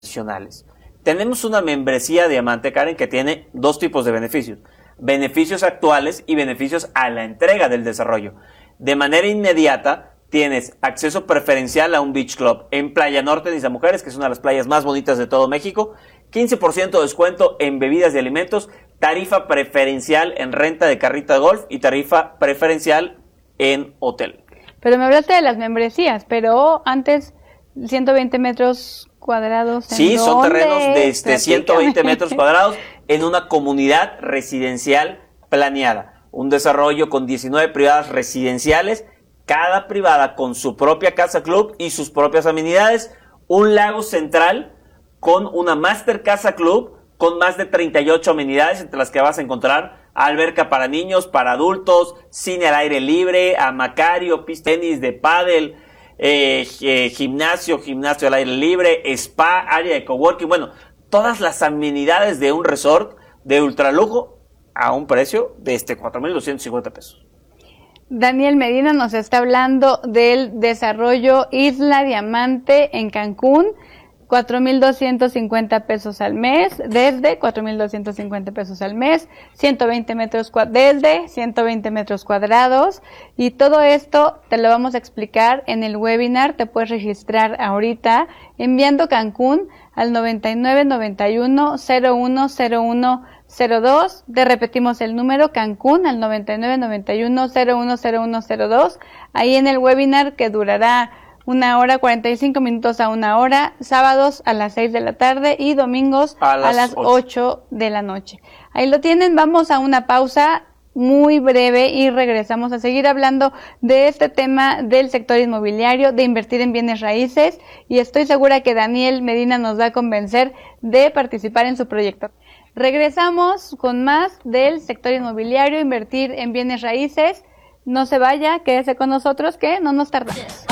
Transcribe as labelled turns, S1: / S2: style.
S1: profesionales. Tenemos una membresía Diamante, Karen, que tiene dos tipos de beneficios. Beneficios actuales y beneficios a la entrega del desarrollo. De manera inmediata, tienes acceso preferencial a un beach club en Playa Norte de Isla Mujeres, que es una de las playas más bonitas de todo México. 15% de descuento en bebidas y alimentos, tarifa preferencial en renta de carrito de golf y tarifa preferencial en hotel.
S2: Pero me hablaste de las membresías, pero antes 120 metros cuadrados.
S1: Sí, son terrenos de 120 metros cuadrados en una comunidad residencial planeada. Un desarrollo con 19 privadas residenciales, cada privada con su propia casa club y sus propias amenidades. Un lago central con una master casa club con más de 38 amenidades, entre las que vas a encontrar alberca para niños, para adultos, cine al aire libre, amacario, pista de tenis, de pádel, gimnasio al aire libre, spa, área de coworking, bueno, todas las amenidades de un resort de ultralujo a un precio de 4,250 pesos.
S2: Daniel Medina nos está hablando del desarrollo Isla Diamante en Cancún, 4,250 pesos al mes, desde 4,250 pesos al mes, 120 metros desde 120 metros cuadrados, y todo esto te lo vamos a explicar en el webinar. Te puedes registrar ahorita enviando Cancún al 9991-010102. Te repetimos el número, Cancún al 9991-010102. Ahí en el webinar, que durará 1 hora, 45 minutos a 1 hora, sábados a las 6 de la tarde y domingos a las 8 de la noche. Ahí lo tienen. Vamos a una pausa muy breve y regresamos a seguir hablando de este tema del sector inmobiliario, de invertir en bienes raíces, y estoy segura que Daniel Medina nos va a convencer de participar en su proyecto. Regresamos con más del sector inmobiliario, invertir en bienes raíces. No se vaya, quédese con nosotros que no nos tardamos.